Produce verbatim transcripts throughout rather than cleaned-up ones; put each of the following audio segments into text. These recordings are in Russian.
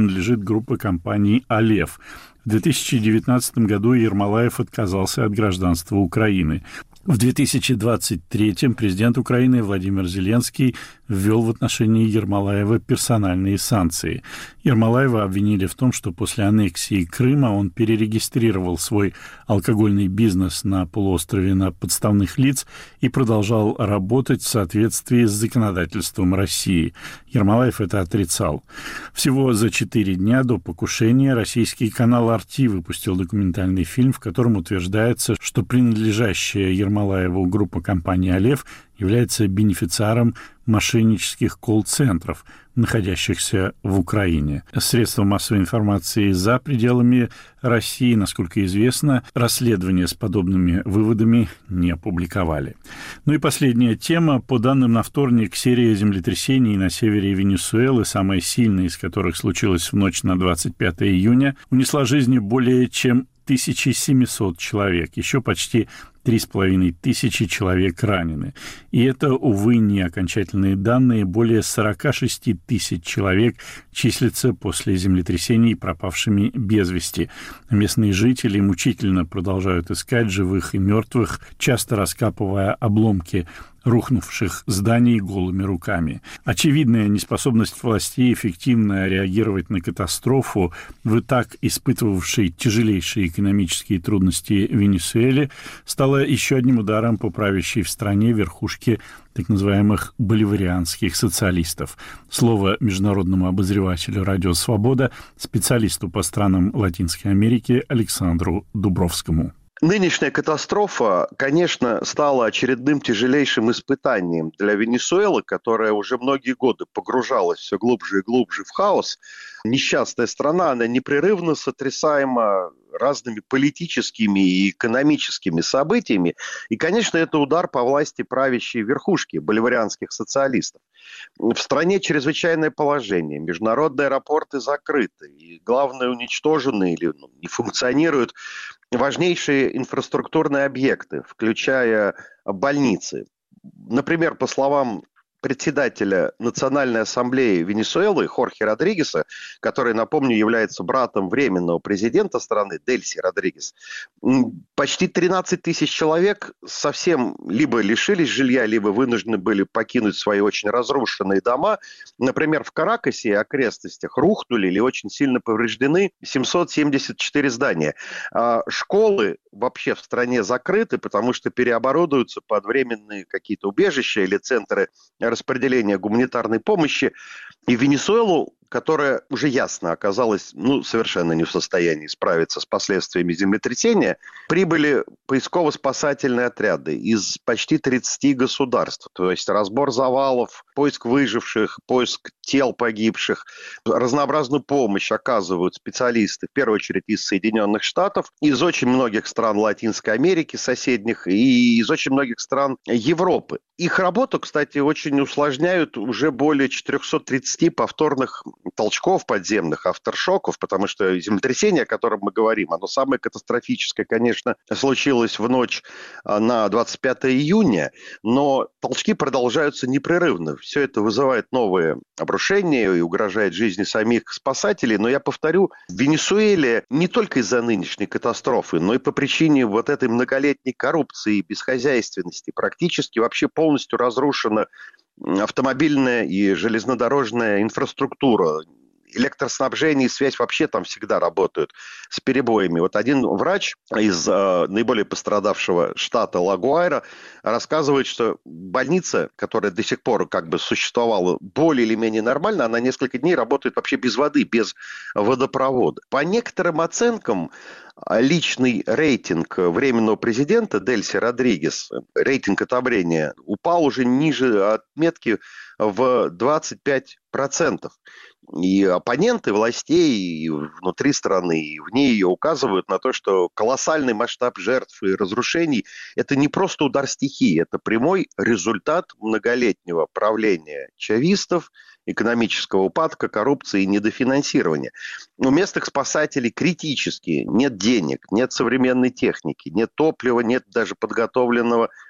принадлежит группа компаний «Алев». В две тысячи девятнадцатом году Ермолаев отказался от гражданства Украины. В две тысячи двадцать третьем президент Украины Владимир Зеленский ввел в отношении Ермолаева персональные санкции. Ермолаева обвинили в том, что после аннексии Крыма он перерегистрировал свой алкогольный бизнес на полуострове на подставных лиц и продолжал работать в соответствии с законодательством России. Ермолаев это отрицал. Всего за четыре дня до покушения российский канал «Арти» выпустил документальный фильм, в котором утверждается, что принадлежащая Ермолаеву группа компании «Алев» является бенефициаром мошеннических колл-центров, находящихся в Украине. Средства массовой информации за пределами России, насколько известно, расследования с подобными выводами не опубликовали. Ну и последняя тема. По данным на вторник, серия землетрясений на севере Венесуэлы, самая сильная из которых случилась в ночь на двадцать пятое июня, унесла жизни более чем тысяча семьсот человек. Еще почти три с половиной тысячи человек ранены. И это, увы, не окончательные данные. Более сорок шесть тысяч человек числятся после землетрясений пропавшими без вести. Местные жители мучительно продолжают искать живых и мертвых, часто раскапывая обломки рухнувших зданий голыми руками. Очевидная неспособность властей эффективно реагировать на катастрофу в и так испытывавшей тяжелейшие экономические трудности Венесуэле стала еще одним ударом по правящей в стране верхушке так называемых боливарианских социалистов. Слово международному обозревателю «Радио Свобода», специалисту по странам Латинской Америки Александру Дубровскому. Нынешняя катастрофа, конечно, стала очередным тяжелейшим испытанием для Венесуэлы, которая уже многие годы погружалась все глубже и глубже в хаос. Несчастная страна, она непрерывно сотрясаема разными политическими и экономическими событиями. И, конечно, это удар по власти правящей верхушки боливарианских социалистов. В стране чрезвычайное положение, международные аэропорты закрыты, и, главное, уничтожены или ну, не функционируют важнейшие инфраструктурные объекты, включая больницы. Например, по словам председателя Национальной ассамблеи Венесуэлы Хорхе Родригеса, который, напомню, является братом временного президента страны Дельси Родригес, почти тринадцать тысяч человек совсем либо лишились жилья, либо вынуждены были покинуть свои очень разрушенные дома. Например, в Каракасе и окрестностях рухнули или очень сильно повреждены семьсот семьдесят четыре здания. А школы вообще в стране закрыты, потому что переоборудуются под временные какие-то убежища или центры распределения гуманитарной помощи. И Венесуэлу, которая уже ясно оказалась ну, совершенно не в состоянии справиться с последствиями землетрясения, прибыли поисково-спасательные отряды из почти тридцати государств. То есть разбор завалов, поиск выживших, поиск тел погибших, разнообразную помощь оказывают специалисты, в первую очередь из Соединенных Штатов, из очень многих стран Латинской Америки, соседних, и из очень многих стран Европы. Их работу, кстати, очень усложняют уже более четырехсот тридцати повторных толчков подземных, авторшоков, потому что землетрясение, о котором мы говорим, оно самое катастрофическое, конечно, случилось в ночь на двадцать пятое июня, но толчки продолжаются непрерывно. Все это вызывает новые обрушения и угрожает жизни самих спасателей. Но я повторю, в Венесуэле не только из-за нынешней катастрофы, но и по причине вот этой многолетней коррупции и бесхозяйственности практически вообще полностью разрушена автомобильная и железнодорожная инфраструктура. Электроснабжение и связь вообще там всегда работают с перебоями. Вот один врач из э, наиболее пострадавшего штата Ла-Гуайра рассказывает, что больница, которая до сих пор как бы существовала более или менее нормально, она несколько дней работает вообще без воды, без водопровода. По некоторым оценкам, личный рейтинг временного президента Дельси Родригес, рейтинг одобрения, упал уже ниже отметки в двадцать пять процентов. И оппоненты властей и внутри страны, и вне ее указывают на то, что колоссальный масштаб жертв и разрушений – это не просто удар стихии, это прямой результат многолетнего правления чавистов, экономического упадка, коррупции и недофинансирования. У местных спасателей критически нет денег, нет современной техники, нет топлива, нет даже подготовленного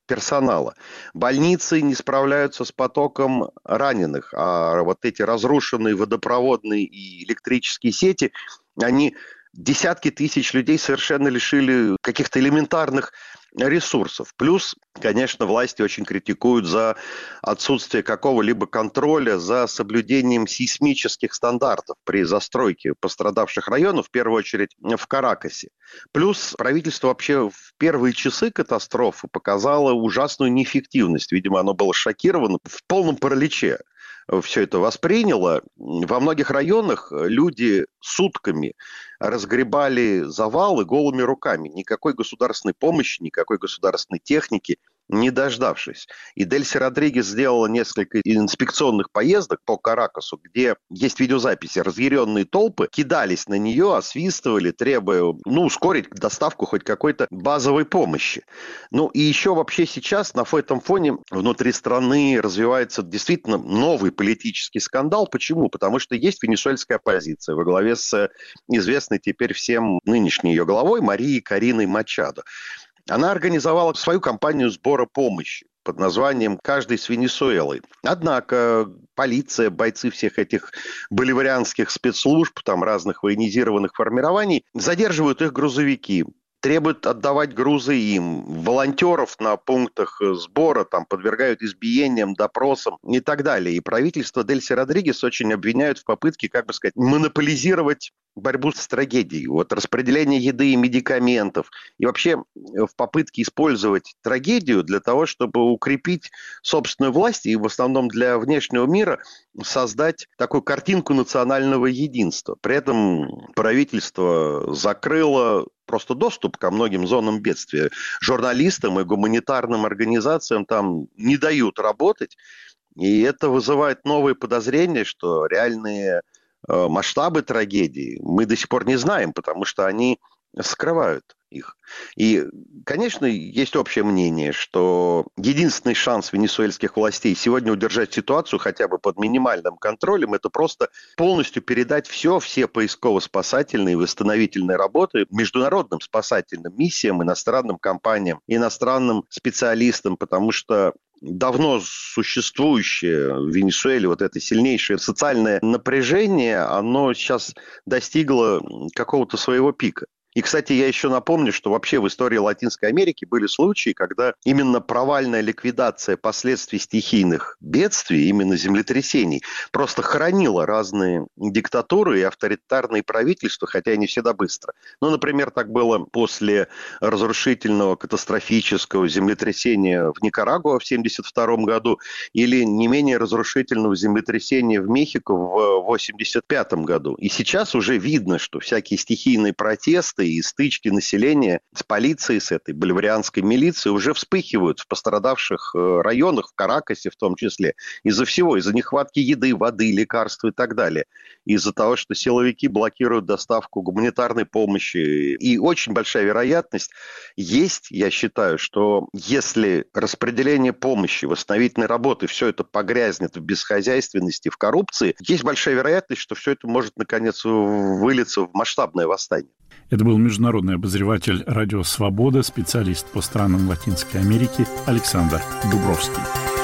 персонала. Больницы не справляются с потоком раненых, а вот эти разрушенные водопроводные и электрические сети, они десятки тысяч людей совершенно лишили каких-то элементарных ресурсов. Плюс, конечно, власти очень критикуют за отсутствие какого-либо контроля за соблюдением сейсмических стандартов при застройке пострадавших районов, в первую очередь в Каракасе. Плюс правительство вообще в первые часы катастрофы показало ужасную неэффективность. Видимо, оно было шокировано в полном параличе. Все это восприняло. Во многих районах люди сутками разгребали завалы голыми руками. Никакой государственной помощи, никакой государственной техники не дождавшись. И Дельси Родригес сделала несколько инспекционных поездок по Каракасу, где есть видеозаписи. Разъяренные толпы кидались на нее, освистывали, требуя, ну, ускорить доставку хоть какой-то базовой помощи. Ну, и еще вообще сейчас на этом фоне внутри страны развивается действительно новый политический скандал. Почему? Потому что есть венесуэльская оппозиция во главе с известной теперь всем нынешней ее главой Марией Кориной Мачадо. Она организовала свою кампанию сбора помощи под названием «Каждый с Венесуэлой». Однако полиция, бойцы всех этих боливарианских спецслужб, там разных военизированных формирований, задерживают их грузовики, требуют отдавать грузы им. Волонтеров на пунктах сбора там подвергают избиениям, допросам и так далее. И правительство Дельси Родригес очень обвиняют в попытке, как бы сказать, монополизировать борьбу с трагедией. Вот распределение еды и медикаментов. И вообще в попытке использовать трагедию для того, чтобы укрепить собственную власть и в основном для внешнего мира создать такую картинку национального единства. При этом правительство закрыло просто доступ ко многим зонам бедствия. Журналистам и гуманитарным организациям там не дают работать. И это вызывает новые подозрения, что реальные э, масштабы трагедии мы до сих пор не знаем, потому что они скрывают их. И, конечно, есть общее мнение, что единственный шанс венесуэльских властей сегодня удержать ситуацию хотя бы под минимальным контролем, это просто полностью передать все, все поисково-спасательные и восстановительные работы международным спасательным миссиям, иностранным компаниям, иностранным специалистам, потому что давно существующее в Венесуэле вот это сильнейшее социальное напряжение, оно сейчас достигло какого-то своего пика. И, кстати, я еще напомню, что вообще в истории Латинской Америки были случаи, когда именно провальная ликвидация последствий стихийных бедствий, именно землетрясений, просто хоронила разные диктатуры и авторитарные правительства, хотя и не всегда быстро. Ну, например, так было после разрушительного катастрофического землетрясения в Никарагуа в семьдесят втором году или не менее разрушительного землетрясения в Мехико в восемьдесят пятом году. И сейчас уже видно, что всякие стихийные протесты и стычки населения с полицией, с этой боливарианской милицией уже вспыхивают в пострадавших районах, в Каракасе в том числе, из-за всего, из-за нехватки еды, воды, лекарств и так далее, из-за того, что силовики блокируют доставку гуманитарной помощи. И очень большая вероятность есть, я считаю, что если распределение помощи, восстановительной работы, все это погрязнет в бесхозяйственности, в коррупции, есть большая вероятность, что все это может, наконец, вылиться в масштабное восстание. Это был международный обозреватель «Радио Свобода», специалист по странам Латинской Америки Александр Дубровский.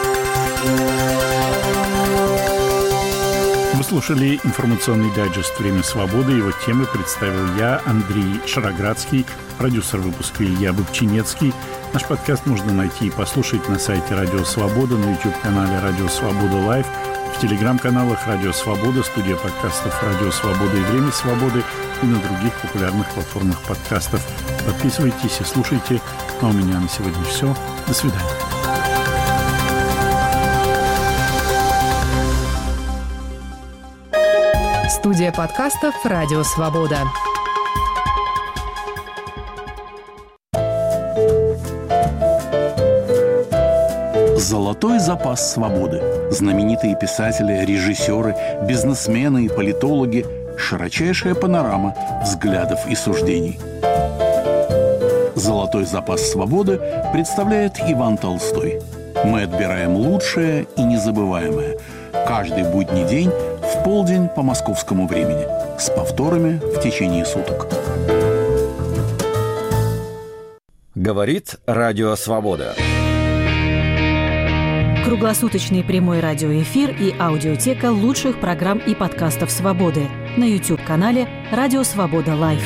Вы слушали информационный дайджест «Время свободы». Его темы представил я, Андрей Шароградский, продюсер выпуска Илья Бобчинецкий. Наш подкаст можно найти и послушать на сайте «Радио Свобода», на YouTube-канале «Радио Свобода Лайв», в телеграм-каналах «Радио Свобода», студия подкастов «Радио Свобода» и «Время свободы» и на других популярных платформах подкастов. Подписывайтесь и слушайте. А у меня на сегодня все. До свидания. Студия подкастов «Радио Свобода». Золотой запас свободы. Знаменитые писатели, режиссеры, бизнесмены и политологи. Широчайшая панорама взглядов и суждений. Золотой запас свободы представляет Иван Толстой. Мы отбираем лучшее и незабываемое. Каждый будний день в полдень по московскому времени. С повторами в течение суток. Говорит Радио Свобода. Круглосуточный прямой радиоэфир и аудиотека лучших программ и подкастов «Свободы» на YouTube-канале «Радио Свобода Лайв».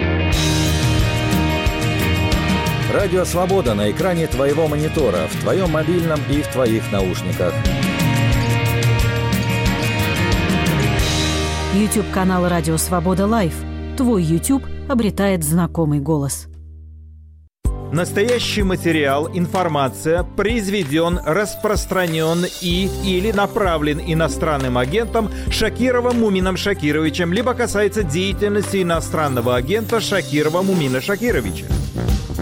Радио Свобода на экране твоего монитора, в твоем мобильном и в твоих наушниках. YouTube-канал «Радио Свобода Лайв». Твой YouTube обретает знакомый голос. Настоящий материал, информация произведен, распространен и или направлен иностранным агентом Шакировым Мумином Шакировичем, либо касается деятельности иностранного агента Шакирова Мумина Шакировича.